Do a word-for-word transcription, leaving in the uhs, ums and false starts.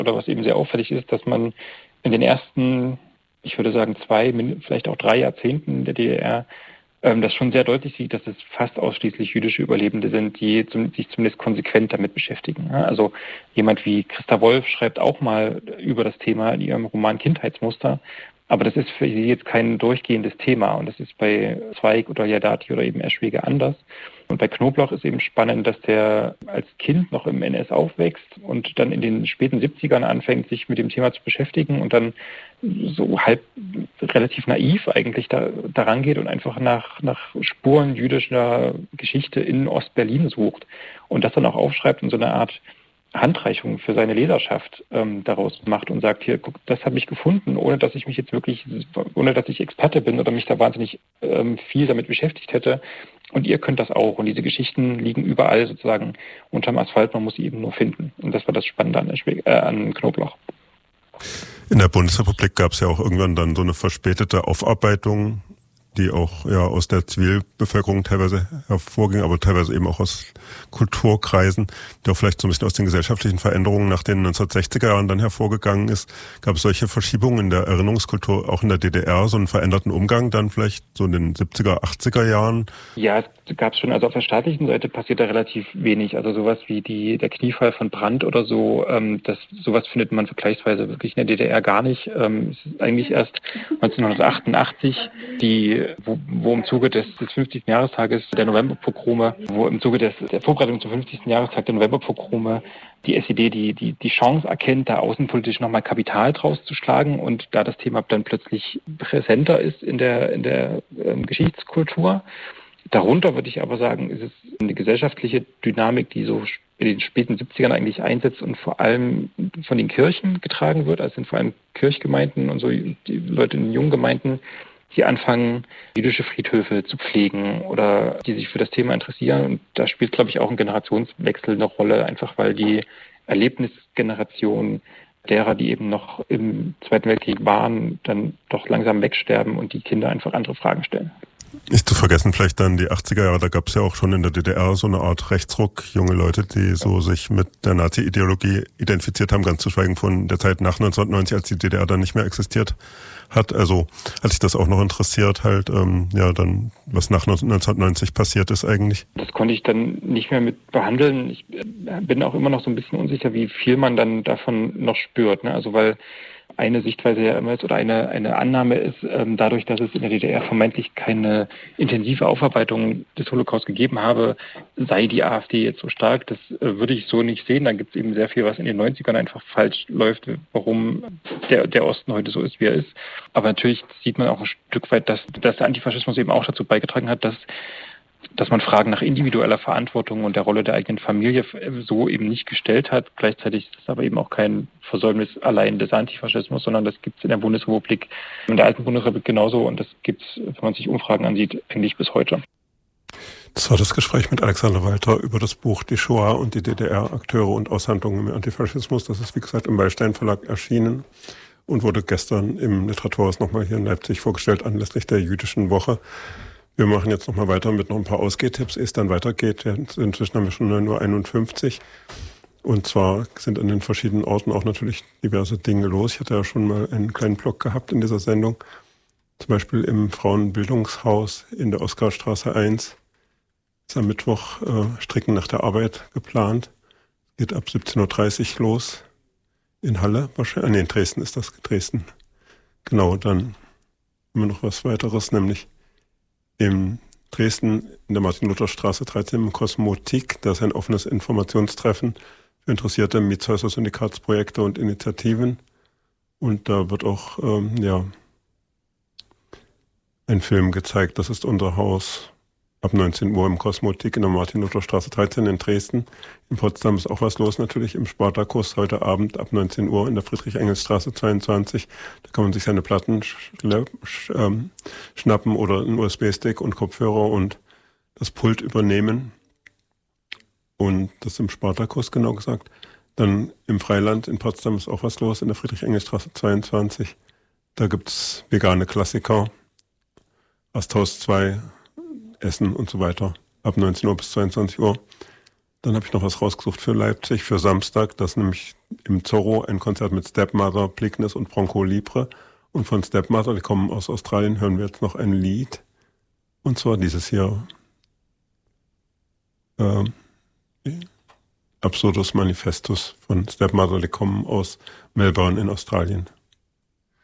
oder was eben sehr auffällig ist, dass man in den ersten, ich würde sagen zwei, vielleicht auch drei Jahrzehnten der D D R ähm, das schon sehr deutlich sieht, dass es fast ausschließlich jüdische Überlebende sind, die zum, sich zumindest konsequent damit beschäftigen. Ja? Also jemand wie Christa Wolf schreibt auch mal über das Thema in ihrem Roman Kindheitsmuster, aber das ist für sie jetzt kein durchgehendes Thema und das ist bei Zweig oder Yadati oder eben Eschwege anders. Und bei Knobloch ist eben spannend, dass der als Kind noch im N S aufwächst und dann in den späten siebzigern anfängt, sich mit dem Thema zu beschäftigen und dann so halb relativ naiv eigentlich da, daran geht und einfach nach, nach Spuren jüdischer Geschichte in Ostberlin sucht und das dann auch aufschreibt und so eine Art Handreichung für seine Leserschaft ähm, daraus macht und sagt, hier, guck, das habe ich gefunden, ohne dass ich mich jetzt wirklich, ohne dass ich Experte bin oder mich da wahnsinnig ähm, viel damit beschäftigt hätte. Und ihr könnt das auch. Und diese Geschichten liegen überall sozusagen unterm Asphalt, man muss sie eben nur finden. Und das war das Spannende an, der Schweg- äh, an Knobloch. In der Bundesrepublik gab es ja auch irgendwann dann so eine verspätete Aufarbeitung, die auch ja aus der Zivilbevölkerung teilweise hervorging, aber teilweise eben auch aus Kulturkreisen, die auch vielleicht so ein bisschen aus den gesellschaftlichen Veränderungen nach den neunzehnhundertsechziger Jahren dann hervorgegangen ist. Gab es solche Verschiebungen in der Erinnerungskultur, auch in der D D R, so einen veränderten Umgang dann vielleicht so in den siebziger, achtziger Jahren? Ja, es gab schon, also auf der staatlichen Seite passiert da relativ wenig. Also sowas wie die der Kniefall von Brandt oder so, ähm, das sowas findet man vergleichsweise wirklich in der D D R gar nicht. Ähm, es ist eigentlich erst neunzehnhundertachtundachtzig, die Wo, wo im Zuge des, des fünfzigsten Jahrestages der Novemberpogrome, wo im Zuge des, der Vorbereitung zum fünfzigsten Jahrestag der Novemberpogrome die S E D die, die, die Chance erkennt, da außenpolitisch nochmal Kapital draus zu schlagen und da das Thema dann plötzlich präsenter ist in der, in der ähm, Geschichtskultur. Darunter würde ich aber sagen, ist es eine gesellschaftliche Dynamik, die so in den späten siebzigern eigentlich einsetzt und vor allem von den Kirchen getragen wird. Also sind vor allem Kirchgemeinden und so die Leute in den jungen Gemeinden, die anfangen, jüdische Friedhöfe zu pflegen oder die sich für das Thema interessieren. Und da spielt, glaube ich, auch ein Generationswechsel eine Rolle, einfach weil die Erlebnisgeneration derer, die eben noch im Zweiten Weltkrieg waren, dann doch langsam wegsterben und die Kinder einfach andere Fragen stellen. Nicht zu vergessen vielleicht dann die achtziger Jahre, da gab es ja auch schon in der D D R so eine Art Rechtsruck, junge Leute, die so sich mit der Nazi-Ideologie identifiziert haben, ganz zu schweigen von der Zeit nach neunzehnhundertneunzig, als die D D R dann nicht mehr existiert hat. Also hat sich das auch noch interessiert, halt, ähm, ja, dann, was nach neunzehnhundertneunzig passiert ist eigentlich. Das konnte ich dann nicht mehr mit behandeln. Ich bin auch immer noch so ein bisschen unsicher, wie viel man dann davon noch spürt, ne? Also weil eine Sichtweise ja immer ist oder eine, eine Annahme ist, ähm, dadurch, dass es in der D D R vermeintlich keine intensive Aufarbeitung des Holocaust gegeben habe, sei die AfD jetzt so stark. Das äh, würde ich so nicht sehen. Da gibt es eben sehr viel, was in den neunzigern einfach falsch läuft, warum der, der Osten heute so ist, wie er ist. Aber natürlich sieht man auch ein Stück weit, dass, dass der Antifaschismus eben auch dazu beigetragen hat, dass dass man Fragen nach individueller Verantwortung und der Rolle der eigenen Familie so eben nicht gestellt hat. Gleichzeitig ist es aber eben auch kein Versäumnis allein des Antifaschismus, sondern das gibt es in der Bundesrepublik, in der alten Bundesrepublik genauso und das gibt es, wenn man sich Umfragen ansieht, eigentlich bis heute. Das war das Gespräch mit Alexander Walter über das Buch Die Shoah und die D D R, Akteure und Aushandlungen im Antifaschismus. Das ist, wie gesagt, im Wallstein Verlag erschienen und wurde gestern im Literaturhaus nochmal hier in Leipzig vorgestellt anlässlich der Jüdischen Woche. Wir machen jetzt nochmal weiter mit noch ein paar Ausgehtipps, ehe es dann weitergeht. Inzwischen haben wir schon neun Uhr einundfünfzig. Und zwar sind an den verschiedenen Orten auch natürlich diverse Dinge los. Ich hatte ja schon mal einen kleinen Blog gehabt in dieser Sendung. Zum Beispiel im Frauenbildungshaus in der Oskarstraße eins. Ist am Mittwoch äh, Stricken nach der Arbeit geplant. Geht ab siebzehn Uhr dreißig los. In Halle wahrscheinlich. Nee, in Dresden ist das. Dresden. Genau, dann haben wir noch was weiteres, nämlich in Dresden in der Martin-Luther-Straße dreizehn im Kosmotik. Da ist ein offenes Informationstreffen für interessierte Mietshäuser-Syndikatsprojekte und Initiativen. Und da wird auch ähm, ja, ein Film gezeigt. Das ist unser Haus ab neunzehn Uhr im Kosmotik in der Martin-Luther-Straße dreizehn in Dresden. In Potsdam ist auch was los natürlich im Spartakus heute Abend ab neunzehn Uhr in der Friedrich-Engels-Straße zweiundzwanzig. Da kann man sich seine Platten sch- sch- ähm, schnappen oder einen U S B-Stick und Kopfhörer und das Pult übernehmen. Und das im Spartakus genau gesagt. Dann im Freiland in Potsdam ist auch was los in der Friedrich-Engels-Straße zweiundzwanzig. Da gibt's vegane Klassiker. Asthaus zwei, Essen und so weiter, ab neunzehn Uhr bis zweiundzwanzig Uhr. Dann habe ich noch was rausgesucht für Leipzig, für Samstag. Das ist nämlich im Zorro ein Konzert mit Stepmother, Bleakness und Bronco Libre. Und von Stepmother, die kommen aus Australien, hören wir jetzt noch ein Lied. Und zwar dieses hier. Äh, Absurdus Manifestus von Stepmother, die kommen aus Melbourne in Australien.